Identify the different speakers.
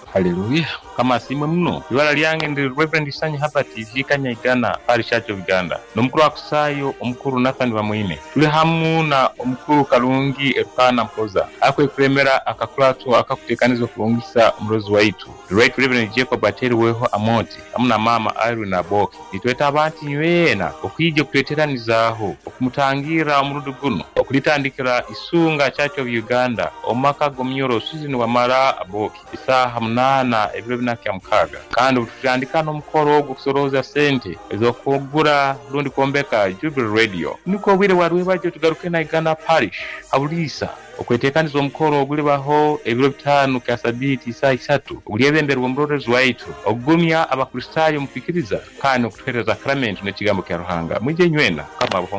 Speaker 1: Haleluya. Kama simwe mno ibara lyange ndi Reverend Sanya hapa TV Kanyigana pari Church of Uganda nomukuru akusayo omukuru Nathan Bamwine tuli hamu na omukuru Kalungi Erukana Mpoza akwekuremera akakulatu akakutekanizo kulungisa umurozi waitu the right Reverend Jacob Ateri weho Amoti amuna mama Irene Aboki nitweta abantu nywena okwijje kuteteranizaho okumutangira umurudu guno okulitandikira isunga Church of Uganda omaka gomnyoro season wa mara Aboki isaha munana ebiro binakya mukaga kandi tutandikana omukoro ogusoroza sente ezokugura lundi kombeka Jubilee Radio niko bwire warwe baje tugaruke na Uganda Parish abulisa okwetekaniza omukoro ogulibaho ebiro 5 kya sabiti saa 3 ogulyebemberwa omurorezi waitu ogumya abakristayo mupikiriza kandi okutuhereza sakrament n'ekigambo kya Ruhanga mwije nywena kama